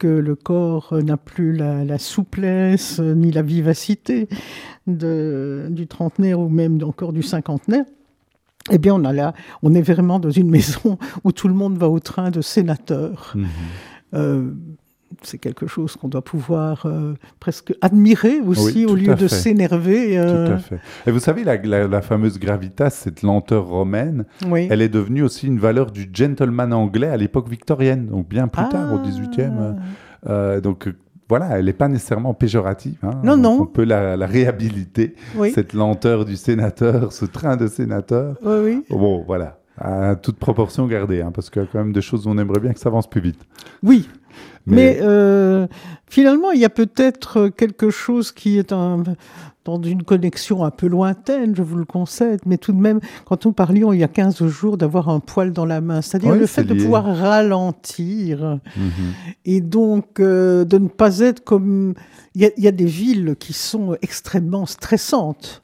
lorsque le corps n'a plus la souplesse ni la vivacité du trentenaire ou même encore du cinquantenaire, eh bien on est vraiment dans une maison où tout le monde va au train de sénateur. C'est quelque chose qu'on doit pouvoir presque admirer aussi, au lieu de s'énerver. Tout à fait. Et vous savez, la fameuse gravitas, cette lenteur romaine, elle est devenue aussi une valeur du gentleman anglais à l'époque victorienne, donc bien plus tard, au XVIIIe. Donc voilà, elle n'est pas nécessairement péjorative. Non. On peut la réhabiliter, cette lenteur du sénateur, ce train de sénateur. Oui. Bon, voilà, à toute proportion gardée, parce qu'il y a quand même des choses où on aimerait bien que ça avance plus vite. Oui. Mais finalement, il y a peut-être quelque chose qui est dans une connexion un peu lointaine, je vous le concède, mais tout de même, quand nous parlions il y a 15 jours d'avoir un poil dans la main, c'est-à-dire le fait de pouvoir ralentir, et donc de ne pas être comme... Il y a des villes qui sont extrêmement stressantes.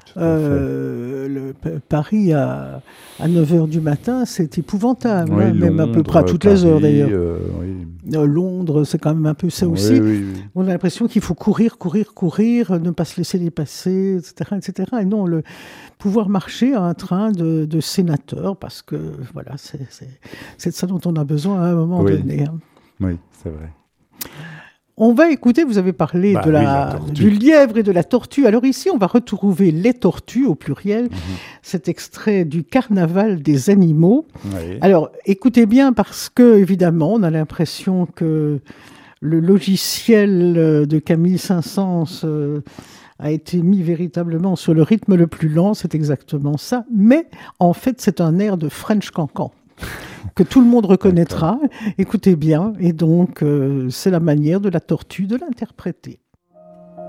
Paris à 9h du matin, c'est épouvantable, même à peu près à toutes les heures d'ailleurs. Londres, c'est quand même un peu ça aussi. On a l'impression qu'il faut courir, ne pas se laisser dépasser, etc. Et non, pouvoir marcher à un train de sénateur, parce que voilà, c'est de ça dont on a besoin à un moment donné. Oui, c'est vrai. On va écouter, vous avez parlé du lièvre et de la tortue. Alors ici, on va retrouver les tortues au pluriel. Cet extrait du Carnaval des animaux. Alors, écoutez bien, parce que, évidemment, on a l'impression que le logiciel de Camille Saint-Saëns a été mis véritablement sur le rythme le plus lent. C'est exactement ça. Mais, en fait, c'est un air de French Cancan que tout le monde reconnaîtra. Écoutez bien, et donc c'est la manière de la tortue de l'interpréter.